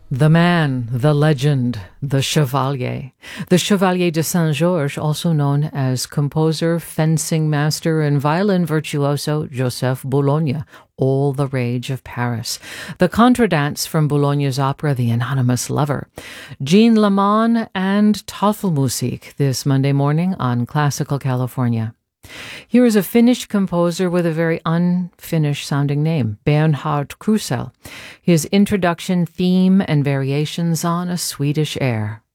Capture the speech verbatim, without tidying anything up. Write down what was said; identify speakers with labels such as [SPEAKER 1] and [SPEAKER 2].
[SPEAKER 1] The man, the legend, the Chevalier. The Chevalier de Saint-Georges, also known as composer, fencing master, and violin virtuoso Joseph Bologna, all the rage of Paris. The contradance from Bologna's opera The Anonymous Lover. Jean Lamont and Tafelmusik this Monday morning on Classical California. Here is a Finnish composer with a very unfinished-sounding name, Bernhard Krusell. His introduction, theme, and variations on a Swedish air.